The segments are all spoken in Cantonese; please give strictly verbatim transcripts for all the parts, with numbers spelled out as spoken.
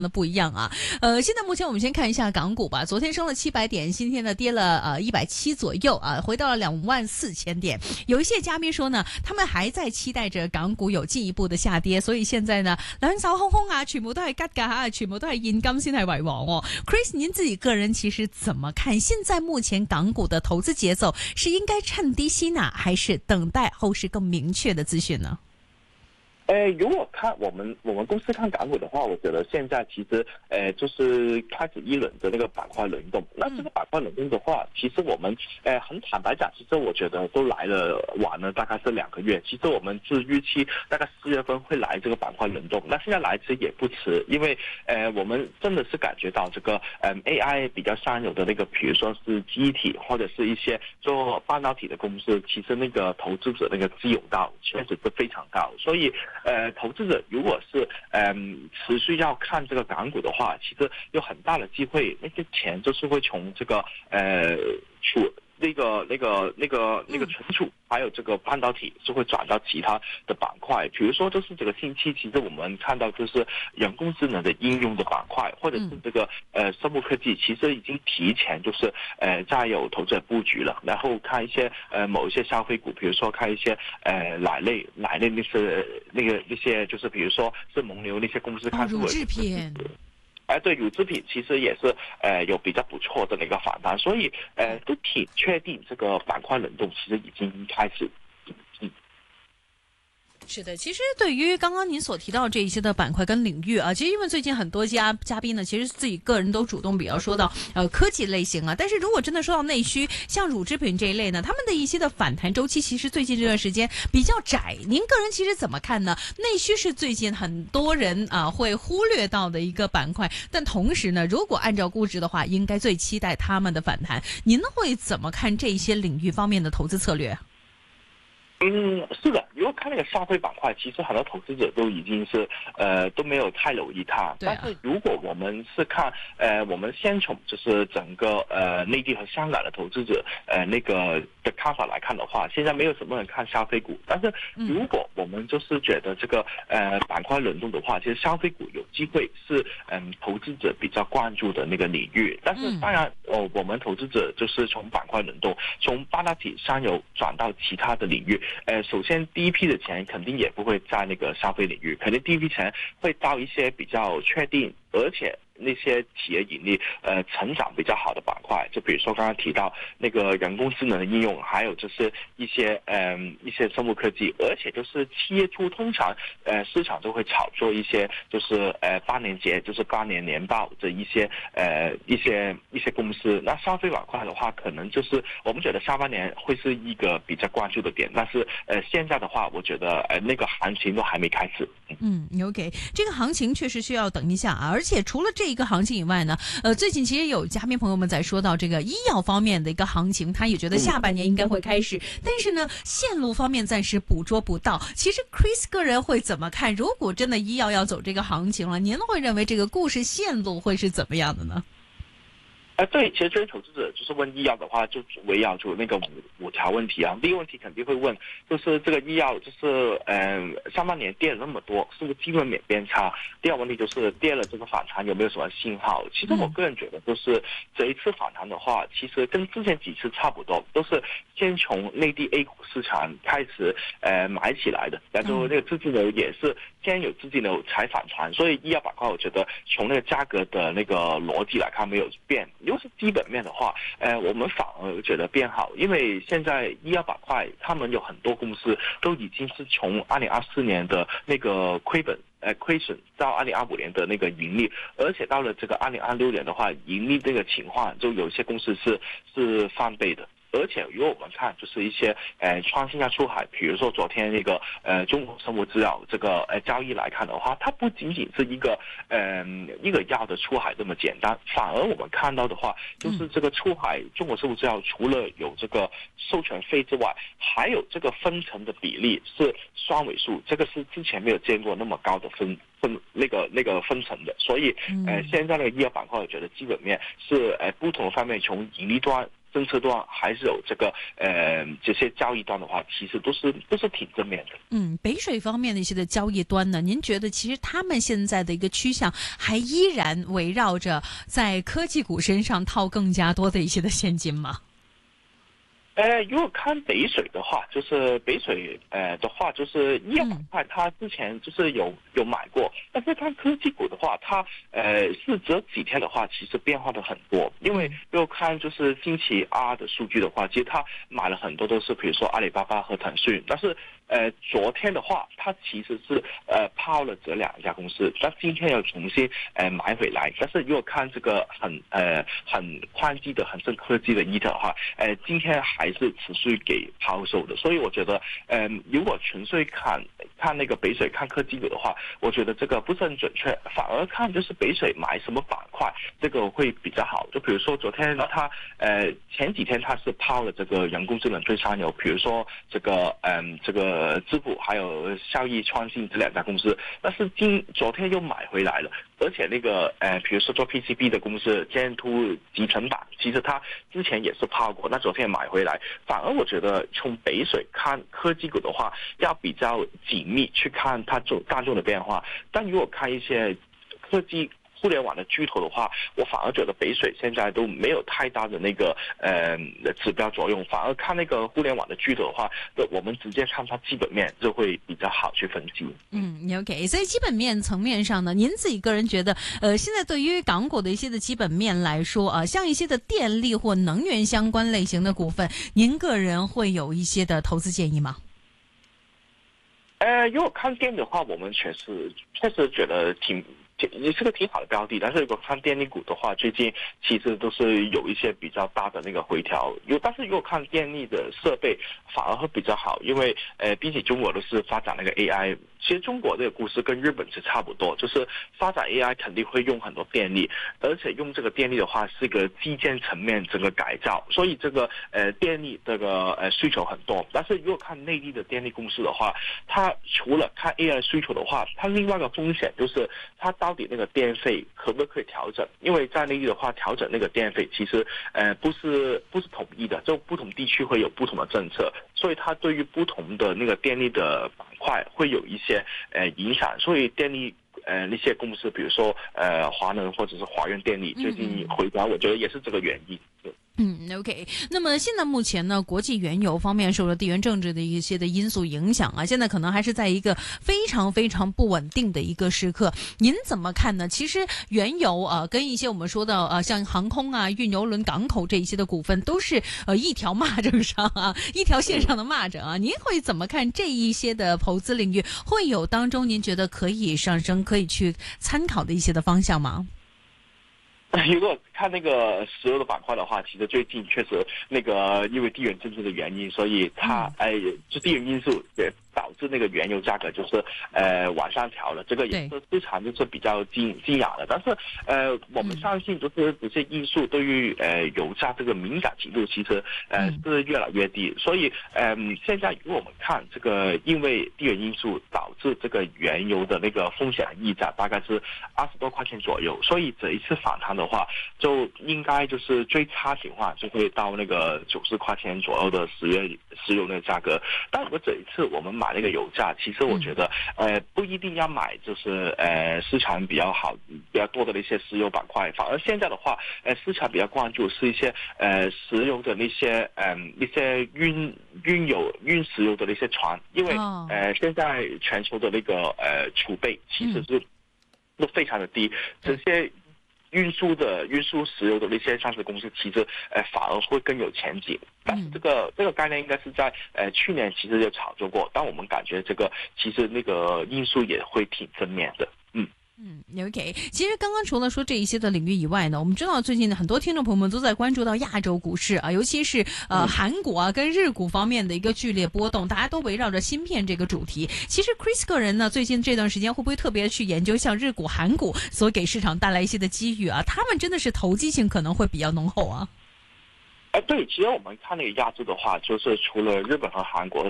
的不一样啊，呃，现在目前我们先看一下港股吧。昨天升了七百点，今天呢跌了呃一百七左右啊，回到了两万四千点。有一些嘉宾说呢，他们还在期待着港股有進一步的下跌，所以現在呢兩手空空啊，全部都係吉㗎吓，全部都係現金先係為王哦。Chris，您自己個人其實怎麼看？現在目前港股的投資節奏是應該趁低吸納，還是等待後市更明確的資訊呢？ 呃，如果看我们我们公司看港股的话，我觉得现在其实呃就是开始一轮的那个板块轮动。那这个板块轮动的话，其实我们呃很坦白讲，其实我觉得都来了晚了大概是两个月。其实我们是预期大概四月份会来这个板块轮动，那现在来其实也不迟，因为呃我们真的是感觉到这个呃 A I 比较上游的那个，比如说是机体或者是一些做半导体的公司，其实那个投资者那个自由度确实是非常高，所以。呃，投资者如果是嗯持续要看这个港股的话，其实有很大的机会，那些钱就是会从这个呃储那个那个那个那个存储，还有这个半导体是会转到其他的板块，比如说就是这个星期，其实我们看到就是人工智能的应用的板块，或者是这个呃生物科技，其实已经提前就是呃在有投资者布局了，然后看一些呃某一些消费股，比如说看一些呃奶类奶类那些那个那些就是比如说是蒙牛那些公司，看是乳制品。 哎，对，乳制品其实也是呃有比较不错的那个反弹，所以呃都挺确定这个板块轮动其实已经开始。 是的，其实对于刚刚您所提到这一些的板塊跟領域啊，其實因為最近很多家嘉賓呢，其實自己個人都主動比較說到呃科技類型啊，但是如果真的說到內需，像乳製品這一類呢，他們的一些的反彈週期其實最近這段時間比較窄，您個人其實怎麼看呢？內需是最近很多人啊會忽略到的一個板塊，但同時呢，如果按照估值的話，應該最期待他們的反彈。您會怎麼看這一些領域方面的投資策略？ 嗯，是的，如果看那个消费板块，其实很多投资者都已经是呃都没有太留意它。但是如果我们是看呃我们先从就是整个呃内地和香港的投资者呃那个的看法来看的话，现在没有什么人看消费股。但是如果我们就是觉得这个呃板块轮动的话，其实消费股有机会是嗯、呃、投资者比较关注的那个领域。但是当然哦，我们投资者就是从板块轮动，从半导体上游转到其他的领域。呃，首先第一批的钱肯定也不会在那个消费领域，肯定第一批钱会到一些比较确定，而且那些企业盈利呃成长比较好的板块，就比如说刚刚提到那个人工智能的应用，还有就是一些嗯、呃、一些生物科技，而且就是七月初通常呃市场都会炒作一些就是呃半年节，就是半年年报的一些呃一些一些公司。那消费板块的话，可能就是我们觉得下半年会是一个比较关注的点，但是呃现在的话，我觉得呃那个行情都还没开始。 嗯 ，OK， 这个行情确实需要等一下啊。而且除了这一个行情以外呢，呃，最近其实有嘉宾朋友们在说到这个医药方面的一个行情，他也觉得下半年应该会开始，但是呢，线路方面暂时捕捉不到。其实 Chris 个人会怎么看？如果真的医药要走这个行情了，您会认为这个故事线路会是怎么样的呢？ 呃，对，其实这些投资者就是问医药的话，就围绕住那个五五条问题啊。第一个问题肯定会问，就是这个医药就是嗯、呃、上半年跌了那么多，是不是基本面变差？第二个问题就是跌了这个反弹有没有什么信号？其实我个人觉得，就是这一次反弹的话，其实跟之前几次差不多，都是先从内地 A 股市场开始呃买起来的，然后那个资金流也是先有资金流才反弹，所以医药板块我觉得从那个价格的那个逻辑来看没有变。如果是基本面的话，呃，我们反而觉得变好，因为现在医药板块，他们有很多公司都已经是从二零二四年的那个亏本。呃，亏损到二零二五年的那个盈利，而且到了这个二零二六年的话，盈利这个情况，就有些公司是是翻倍的。而且如果我们看就是一些呃创新药出海，比如说昨天那个呃中国生物制药这个呃交易来看的话，它不仅仅是一个呃一个药的出海这么简单，反而我们看到的话，就是这个出海中国生物制药除了有这个授权费之外，还有这个分成的比例是双位数，这个是之前没有见过那么高的分。分那个那个分成的，所以呃现在的医药板块，我觉得基本面是呃不同方面从盈利端政策端还是有这个呃这些交易端的话，其实都是都是挺正面的。 嗯，北水方面的一些的交易端呢，您觉得其实他们现在的一个趋向还依然围绕着在科技股身上套更加多的一些的现金吗？ 呃，如果看北水的话，就是北水呃的话，就是医药板块，它之前就是有有买过，但是看科技股的话，它呃是只有几天的话，其实变化的很多。因为如果看就是星期二的数据的话，其实它买了很多都是比如说阿里巴巴和腾讯，但是呃昨天的话，它其实是呃抛了这两家公司，但今天又重新呃买回来。但是如果看这个很呃很宽基的恒生科技的 E T F 的话，呃今天还还是持续给抛售的，所以我觉得，嗯、呃，如果纯粹看看那个北水看科技股的话，我觉得这个不是很准确，反而看就是北水买什么板块，这个会比较好。就比如说昨天他呃前几天他是抛了这个人工智能最上游，比如说这个嗯、呃、这个支付还有效益创新这两家公司，但是今昨天又买回来了，而且那个呃比如说做 P C B 的公司建凸集成板，其实他之前也是抛过，那昨天买回来。反而我觉得从北水看科技股的话，要比较紧密去看它做大众的变化。但如果看一些科技互联网的巨头的话，我反而觉得北水现在都没有太大的那个呃指标作用，反而看那个互联网的巨头的话，我们直接看它基本面就会比较好去分析。 嗯 ，OK， 所以基本面层面上呢，您自己个人觉得，呃，现在对于港股的一些的基本面来说啊，像一些的电力或能源相关类型的股份，您个人会有一些的投资建议吗？ 呃，如果看电的话，我们确实确实觉得挺。也是个挺好的标的，但是如果看电力股的话，最近其实都是有一些比较大的那个回调。有，但是如果看电力的设备，反而会比较好，因为呃，毕竟中国都是发展那个 A I。其实中国这个故事跟日本是差不多，就是发展 A I 肯定会用很多电力，而且用这个电力的话是一个基建层面整个改造，所以这个呃电力这个呃需求很多。但是如果看内地的电力公司的话，它除了看 A I 的需求的话，它另外一个风险就是它到底那个电费可不可以调整？因为在内地的话，调整那个电费其实呃不是不是统一的，就不同地区会有不同的政策，所以它对于不同的那个电力的板块会有一些呃影响。所以电力呃那些公司，比如说呃华能或者是华润电力，最近回调，我觉得也是这个原因。 嗯 ，OK。那么现在目前呢，国际原油方面受了地缘政治的一些的因素影响啊，现在可能还是在一个非常非常不稳定的一个时刻。您怎么看呢？其实原油啊、呃，跟一些我们说的呃，像航空啊、运油轮、港口这一些的股份，都是呃一条蚂蚱上啊，一条线上的蚂蚱啊。您会怎么看这一些的投资领域？会有当中您觉得可以上升、可以去参考的一些的方向吗？ 如果看那个石油的板块的话，其实最近确实那个因为地缘政治的原因，所以它哎，就地缘因素也导致那个原油价格就是呃往上调了，这个也是市场就是比较惊惊讶的。但是呃，我们相信就是这些因素对于呃油价这个敏感程度其实呃是越来越低，所以嗯、呃，现在如果我们看这个因为地缘因素导致这个原油的那个风险溢价大概是二十多块钱左右，所以这一次反弹的话，就应该就是最差情况就会到那个九十块钱左右的十月石油那个价格。但如果这一次我们买那个油价，其实我觉得呃不一定要买就是呃市场比较好比较多的那些石油板块，反而现在的话呃市场比较关注是一些呃石油的那些呃那些运运油运石油的那些船，因为呃现在全球的那个呃储备其实是都非常的低，这些运输的运输石油的那些上市公司，其实呃反而会更有前景。但是这个这个概念应该是在呃去年其实就炒作过，但我们感觉这个其实那个因素也会挺正面的。嗯。 嗯 ，OK。其实刚刚除了说这一些的领域以外呢，我们知道最近很多听众朋友们都在关注到亚洲股市啊，尤其是呃韩股啊跟日股方面的一个剧烈波动，大家都围绕着芯片这个主题。其实 Chris 个人呢，最近这段时间会不会特别去研究像日股、韩股所给市场带来一些的机遇啊？他们真的是投机性可能会比较浓厚啊。 哎，对，其实我们看那个亚洲的话，就是除了日本和韩国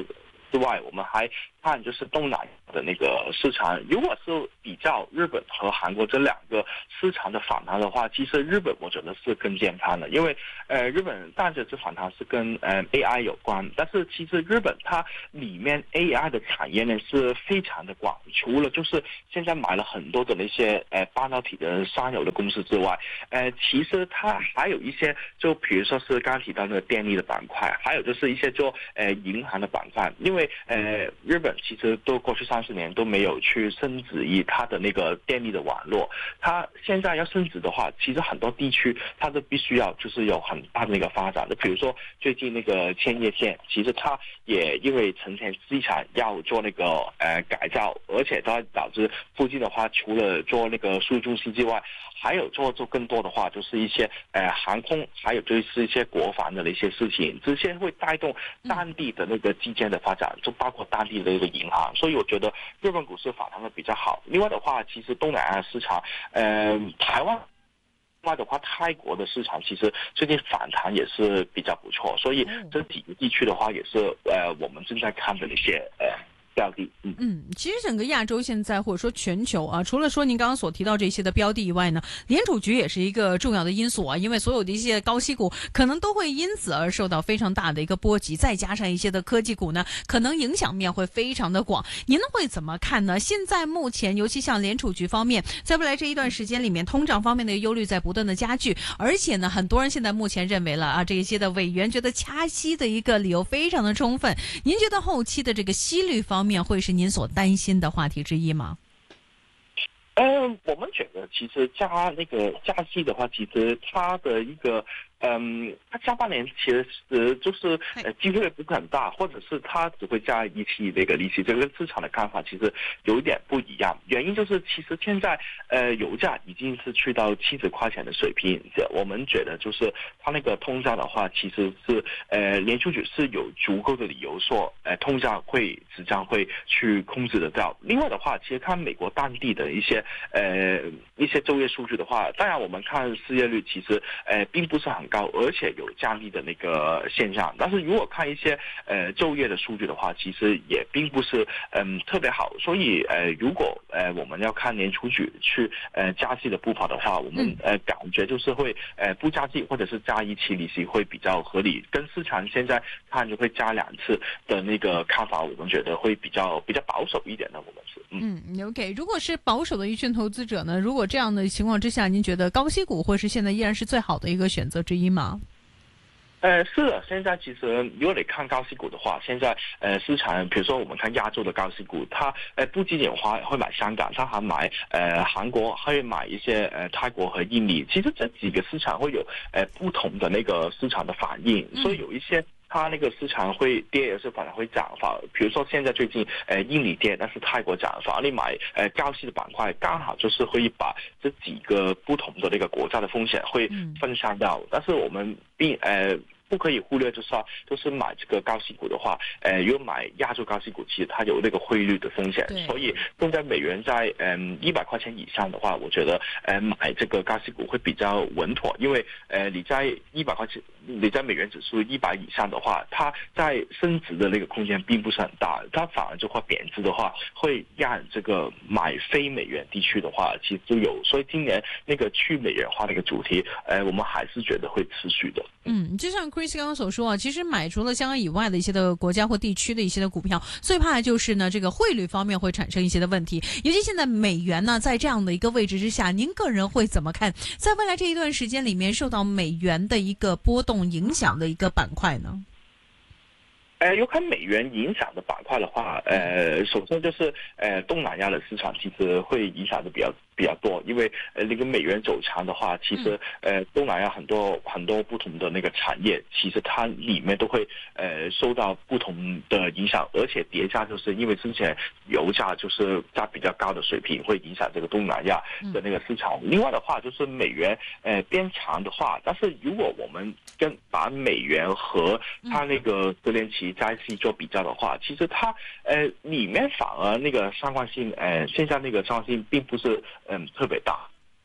之外，我们还看就是东南亚的那个市场。如果是比较日本和韩国这两个市场的反弹的话，其实日本我觉得是更健康的，因为呃日本大这次反弹是跟呃 A I 有关，但是其实日本它里面 A I 的产业呢是非常的广，除了就是现在买了很多的那些呃半导体的上游的公司之外，呃其实它还有一些就比如说是刚刚提到那个电力的板块，还有就是一些做呃银行的板块，因为呃日本其实都过去三十年都没有去升级以它的那个电力的网络，它现在要升级的话，其实很多地区它都必须要就是有很大的那个发展的，比如说最近那个千叶县，其实它也因为成田机场要做那个呃改造，而且它导致附近的话，除了做那个数据中心之外，还有做做更多的话，就是一些呃航空，还有就是一些国防的一些事情，这些会带动当地的那个基建的发展，就包括当地的一个银行，所以我觉得日本股市反弹的比较好。另外的话，其实东南亚市场，呃，台湾。另外的话，泰国的市场其实最近反弹也是比较不错，所以这几个地区的话，也是呃我们正在看的一些呃标的。嗯嗯，其实整个亚洲现在或者说全球啊，除了说您刚刚所提到这些的标的以外呢，联储局也是一个重要的因素啊，因为所有的一些高息股可能都会因此而受到非常大的一个波及，再加上一些的科技股呢，可能影响面会非常的广。您会怎么看呢？现在目前，尤其像联储局方面，在未来这一段时间里面，通胀方面的忧虑在不断的加剧，而且呢，很多人现在目前认为了啊，这一些的委员觉得掐息的一个理由非常的充分。您觉得后期的这个息率方面会是您所担心的话题之一吗？ 呃，我们觉得其实加那个加息的话，其实它的一个嗯，它下半年其实就是呃机会不是很大，或者是它只会加一期那个利息，这个跟市场的看法其实有一点不一样。原因就是其实现在呃油价已经是去到七十块钱的水平，我们觉得就是它那个通胀的话，其实是呃联储局是有足够的理由说呃通胀会即将会去控制得到。另外的话，其实看美国当地的一些呃一些就业数据的话，当然我们看失业率其实呃并不是很高，而且有降低的那个现象。但是如果看一些呃就业的数据的话，其实也并不是嗯特别好。所以呃如果呃我们要看联储局去呃加息的步伐的话，我们呃感觉就是会呃不加息或者是加一期利息会比较合理。跟市场现在看就会加两次的那个看法，我们觉得会比较比较保守一点的。我们是嗯嗯 OK。如果是保守的一群投资者呢，如果这样的情况之下，您觉得高息股会是现在依然是最好的一个选择之一吗？ 呃，是的，现在其实如果你看高息股的话，现在呃市场，比如说我们看亚洲的高息股，它呃不仅仅花会买香港，它还买呃韩国，还会买一些呃泰国和印尼。其实这几个市场会有呃不同的那个市场的反应，所以有一些它那个市场会跌，有时候反而会涨。反比如说现在最近呃印尼跌，但是泰国涨，反而你买呃高息的板块，刚好就是会把这几个不同的那个国家的风险会分散掉。嗯、但是我们并呃。不可以忽略，就是说，就是买这个高息股的话，呃，如果买亚洲高息股，其实它有那个汇率的风险，所以现在美元在嗯一百块钱以上的话，我觉得呃买这个高息股会比较稳妥，因为呃你在一百块钱，你在美元指数一百以上的话，它在升值的那个空间并不是很大，它反而就会贬值的话，会让这个买非美元地区的话，其实都有，所以今年那个去美元化的一个主题，呃，我们还是觉得会持续的。 嗯，就像 Chris 刚刚所说啊，其实买除了香港以外的一些的国家或地区的一些的股票，最怕的就是呢这个汇率方面会产生一些的问题。尤其现在美元呢在这样的一个位置之下，您个人会怎么看？在未来这一段时间里面，受到美元的一个波动影响的一个板块呢？ 呃，有看美元影响的板块的话，呃，首先就是呃东南亚的市场其实会影响的比较比较多，因为呃那个美元走强的话，其实呃东南亚很多很多不同的那个产业，其实它里面都会呃受到不同的影响，而且叠加就是因为之前油价就是在比较高的水平，会影响这个东南亚的那个市场。另外的话就是美元呃变强的话，但是如果我们跟把美元和它那个十年期债息做比较的话，其实它呃里面反而那个相关性呃现在那个相关性并不是嗯特别大。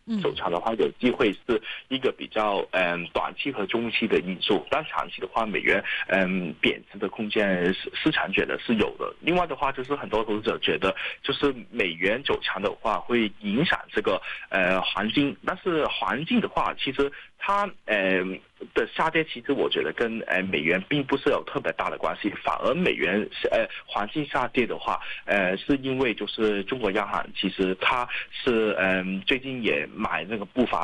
走强的话，有机会是一个比较嗯短期和中期的因素，但长期的话，美元嗯贬值的空间市市场觉得是有的。另外的话，就是很多投资者觉得，就是美元走强的话会影响这个呃黄金，但是黄金的话，其实它呃的下跌，其实我觉得跟呃美元并不是有特别大的关系，反而美元呃黄金下跌的话，呃是因为就是中国央行其实它是嗯、呃、最近也买那个不法